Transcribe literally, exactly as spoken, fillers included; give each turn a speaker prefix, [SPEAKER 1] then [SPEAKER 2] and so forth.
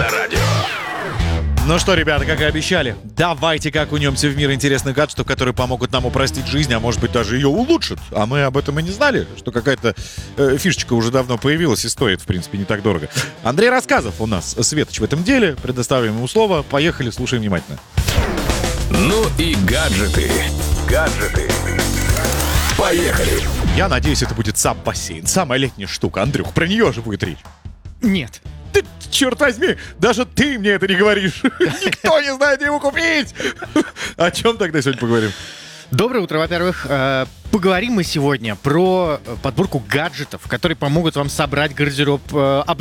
[SPEAKER 1] Авторадио.
[SPEAKER 2] Ну что, ребята, как и обещали, давайте-ка окунемся в мир интересных гаджетов, которые помогут нам упростить жизнь, а может быть даже ее улучшат. А мы об этом и не знали, что какая-то э, фишечка уже давно появилась и стоит, в принципе, не так дорого. Андрей Рассказов у нас светоч в этом деле. Предоставим ему слово. Поехали, слушаем внимательно.
[SPEAKER 1] Ну и гаджеты. Гаджеты. Поехали.
[SPEAKER 2] Я надеюсь, это будет сам бассейн. Самая летняя штука. Андрюх, про нее же будет речь.
[SPEAKER 3] Нет.
[SPEAKER 2] Ты, черт возьми, даже ты мне это не говоришь. Никто не знает, где его купить. О чем тогда сегодня поговорим?
[SPEAKER 3] Доброе утро, во-первых. Э, Поговорим мы сегодня про подборку гаджетов, которые помогут вам собрать гардероб, э,